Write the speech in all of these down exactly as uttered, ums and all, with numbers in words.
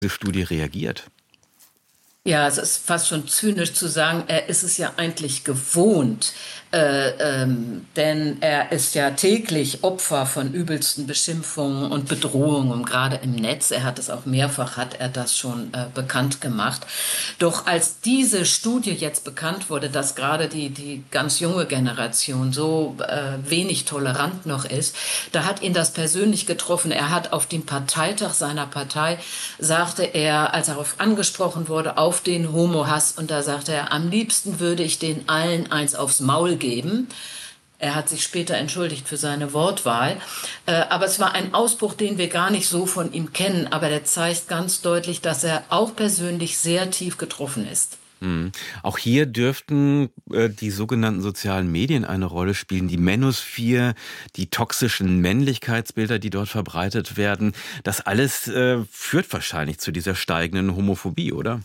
diese Studie reagiert? Ja, es ist fast schon zynisch zu sagen, er ist es ja eigentlich gewohnt, äh, ähm, denn er ist ja täglich Opfer von übelsten Beschimpfungen und Bedrohungen, und gerade im Netz, er hat es auch mehrfach, hat er das schon äh, bekannt gemacht. Doch als diese Studie jetzt bekannt wurde, dass gerade die, die ganz junge Generation so äh, wenig tolerant noch ist, da hat ihn das persönlich getroffen. Er hat auf dem Parteitag seiner Partei, sagte er, als er darauf angesprochen wurde, auf auf den Homo-Hass, und da sagte er, am liebsten würde ich den allen eins aufs Maul geben. Er hat sich später entschuldigt für seine Wortwahl. Äh, aber es war ein Ausbruch, den wir gar nicht so von ihm kennen, aber der zeigt ganz deutlich, dass er auch persönlich sehr tief getroffen ist. Mhm. Auch hier dürften äh, die sogenannten sozialen Medien eine Rolle spielen. Die Manosphere, die toxischen Männlichkeitsbilder, die dort verbreitet werden. Das alles äh, führt wahrscheinlich zu dieser steigenden Homophobie, oder?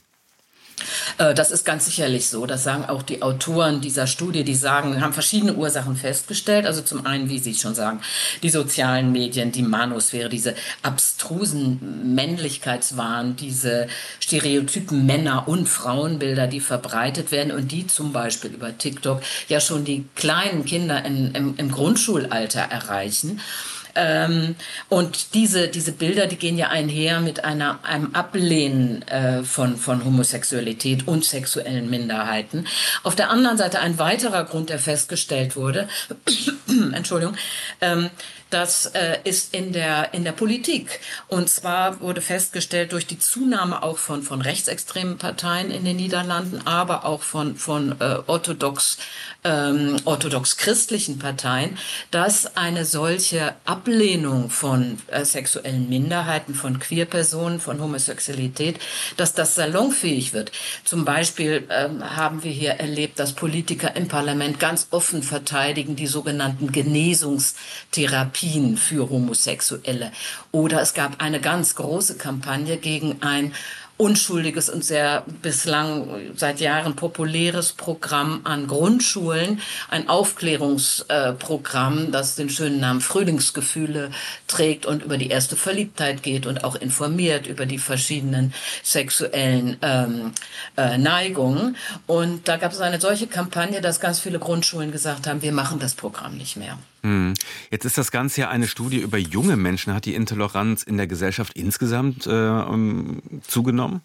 Das ist ganz sicherlich so. Das sagen auch die Autoren dieser Studie. Die sagen, haben verschiedene Ursachen festgestellt. Also zum einen, wie Sie schon sagen, die sozialen Medien, die Manosphäre, diese abstrusen Männlichkeitswahn, diese stereotypen Männer- und Frauenbilder, die verbreitet werden und die zum Beispiel über TikTok ja schon die kleinen Kinder in, im, im Grundschulalter erreichen. Ähm, und diese, diese Bilder, die gehen ja einher mit einer, einem Ablehnen äh, von, von Homosexualität und sexuellen Minderheiten. Auf der anderen Seite ein weiterer Grund, der festgestellt wurde, Entschuldigung, ähm, das äh, ist in der, in der Politik. Und zwar wurde festgestellt durch die Zunahme auch von, von rechtsextremen Parteien in den Niederlanden, aber auch von, von äh, orthodox, ähm, orthodox-christlichen Parteien, dass eine solche Ablehnung von äh, sexuellen Minderheiten, von Queerpersonen, von Homosexualität, dass das salonfähig wird. Zum Beispiel ähm, haben wir hier erlebt, dass Politiker im Parlament ganz offen verteidigen die sogenannten Genesungstherapien für Homosexuelle. Oder es gab eine ganz große Kampagne gegen ein unschuldiges und sehr bislang seit Jahren populäres Programm an Grundschulen, ein Aufklärungsprogramm, das den schönen Namen Frühlingsgefühle trägt und über die erste Verliebtheit geht und auch informiert über die verschiedenen sexuellen ähm, äh, Neigungen. Und da gab es eine solche Kampagne, dass ganz viele Grundschulen gesagt haben, wir machen das Programm nicht mehr. Jetzt ist das Ganze ja eine Studie über junge Menschen. Hat die Intoleranz in der Gesellschaft insgesamt äh, zugenommen?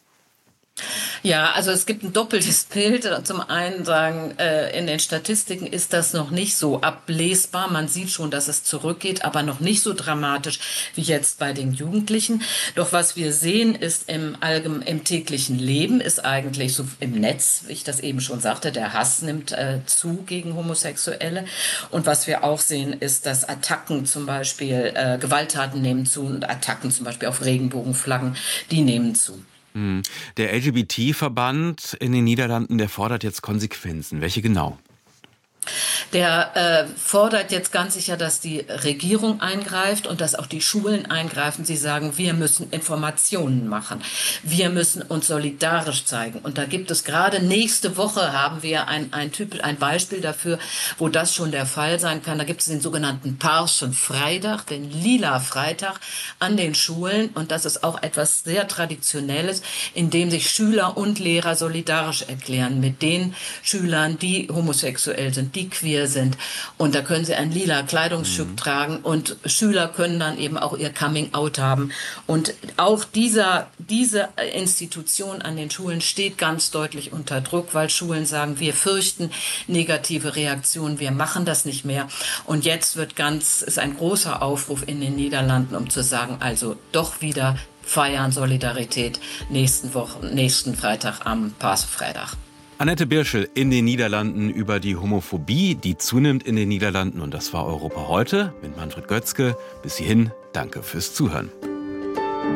Ja, also es gibt ein doppeltes Bild. Zum einen sagen, äh, in den Statistiken ist das noch nicht so ablesbar. Man sieht schon, dass es zurückgeht, aber noch nicht so dramatisch wie jetzt bei den Jugendlichen. Doch was wir sehen, ist im allgemeinen, im täglichen Leben, ist eigentlich so im Netz, wie ich das eben schon sagte, der Hass nimmt äh, zu gegen Homosexuelle. Und was wir auch sehen, ist, dass Attacken zum Beispiel, äh, Gewalttaten nehmen zu, und Attacken zum Beispiel auf Regenbogenflaggen, die nehmen zu. Der L G B T-Verband in den Niederlanden, der fordert jetzt Konsequenzen. Welche genau? Der äh, fordert jetzt ganz sicher, dass die Regierung eingreift und dass auch die Schulen eingreifen. Sie sagen, wir müssen Informationen machen. Wir müssen uns solidarisch zeigen. Und da gibt es gerade nächste Woche haben wir ein, ein, Typ, ein Beispiel dafür, wo das schon der Fall sein kann. Da gibt es den sogenannten Paarschen Freitag, den Lila Freitag an den Schulen. Und das ist auch etwas sehr Traditionelles, in dem sich Schüler und Lehrer solidarisch erklären mit den Schülern, die homosexuell sind, die queer sind. Und da können sie ein lila Kleidungsstück mhm. tragen und Schüler können dann eben auch ihr Coming-out haben. Und auch dieser, diese Institution an den Schulen steht ganz deutlich unter Druck, weil Schulen sagen, wir fürchten negative Reaktionen, wir machen das nicht mehr. Und jetzt wird ganz, ist ein großer Aufruf in den Niederlanden, um zu sagen, also doch wieder feiern Solidarität nächsten Woche, nächsten Freitag am Paasfreitag. Annette Birschel in den Niederlanden über die Homophobie, die zunimmt in den Niederlanden. Und das war Europa heute mit Manfred Götzke. Bis hierhin, danke fürs Zuhören.